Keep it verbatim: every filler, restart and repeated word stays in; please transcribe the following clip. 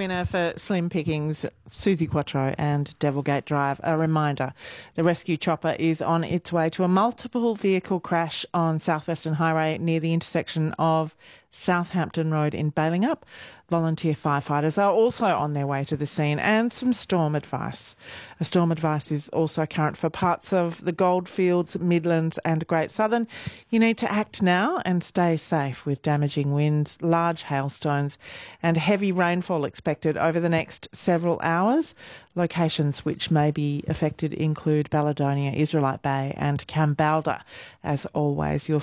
winner for Slim Pickings, Susie Quattro and Devilgate Drive. A reminder, the rescue chopper is on its way to a multiple vehicle crash on South Western Highway near the intersection of Southampton Road in Balingup. Volunteer firefighters are also on their way to the scene, and some storm advice. A storm advice is also current for parts of the Goldfields, Midlands and Great Southern. You need to act now and stay safe with damaging winds, large hailstones and heavy rainfall expected over the next several hours. Locations which may be affected include Baladonia, Israelite Bay and Kambalda. As always, you'll